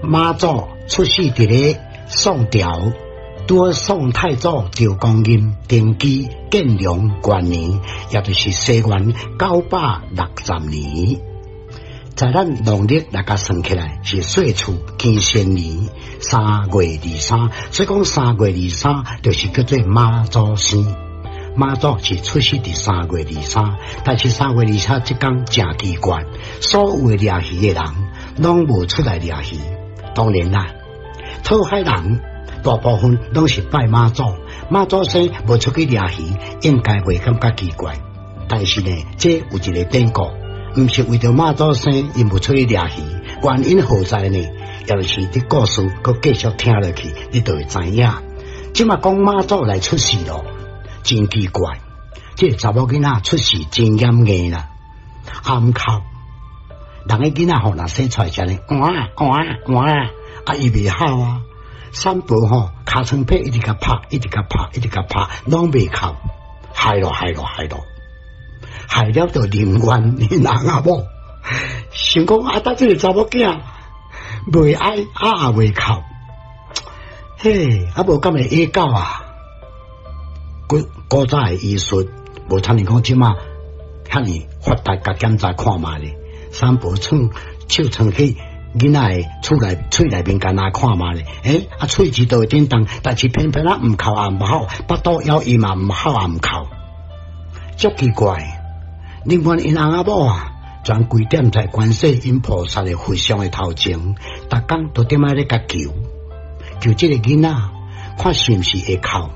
妈祖出世伫咧宋朝，拄好宋太祖赵光仁登基建隆元年，也就是西元960年。在咱农历来甲算起来是岁初庚申年3月23，所以讲3月23就是叫做妈祖生。妈祖是出世伫3月23，但是3月23这天真奇怪，所有的掠鱼的人拢无出来掠鱼。当然啦，讨海人大部分拢是拜妈祖，妈祖生无出去掠鱼，应该袂感觉奇怪。但是呢，这有一个典故。唔是为着妈祖生，因无出去掠鱼，原因何在呢？也就是啲故事，佮继续听落去，你就会知影。即嘛讲妈祖来出世咯，真奇怪。这查某囡仔出世真严硬啦，暗哭。人个囡仔吼，若生出来就呢，伊袂哭啊。三婆吼，尻川皮一直甲拍，一直甲拍，拢袂哭，害咯。害了就宁愿你人啊某，想讲搭这个查某囝袂爱也袂哭，嘿，无敢会野狗啊！古早的医术，无参你讲即马遐尼发达甲检查看嘛咧，三步手撑起囡仔的喙内面干那看嘛咧，喙齿都会叮当，但是偏偏唔哭也唔好，巴肚枵伊嘛唔好也唔哭，足奇怪。另外，因翁仔某啊，全规点在观世音菩萨的佛像的头前，逐工都点仔咧甲求这个囡仔，看是毋是会哭，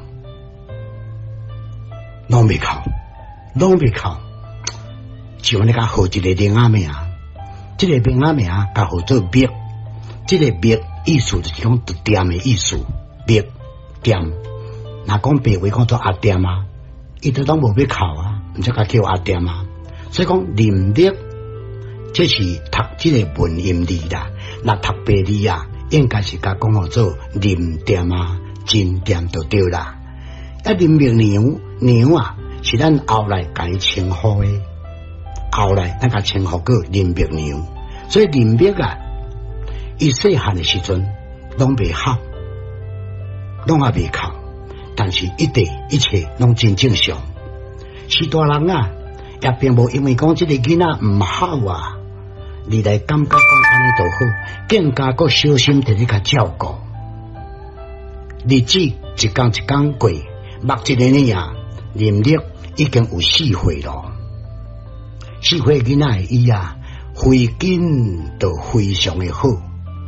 拢袂哭，就安尼甲号一个名仔名，这个名仔名甲号做密，这个密意思就是讲店的意思，密店，若讲白话讲做阿店啊，伊都拢无要哭啊，毋则甲叫阿店啊。所以讲林密，这是读这个文音字啦。若读白字啊，应该是甲讲好做林店啊、金店就对啦。林密娘啊，是咱后来改称呼的，后来咱甲称呼过林密娘。所以林密啊，伊细汉的时阵拢袂哭，拢也袂哭，但是一切拢真正常。是大人啊。也并无因为讲这个囡仔唔好啊，你来感觉讲安尼就好，更加个小心地咧甲照顾。日子一天过，目一年啊，年历已经有4岁咯。4岁囡仔伊啊，回紧都非常的好，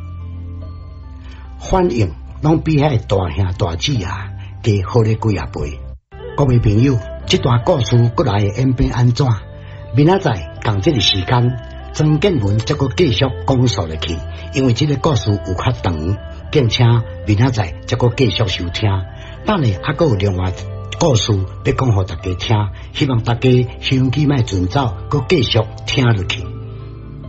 反应拢比遐大兄大姊啊，加好咧几啊倍。各位朋友。这段故事过来演变安怎？明仔载同这个时间，曾建文再个继续讲述落去。因为这个故事有较长，敬请明仔载再个继续收听。等下还有另外故事要讲给大家听，希望大家手机莫准走，搁继续听落去。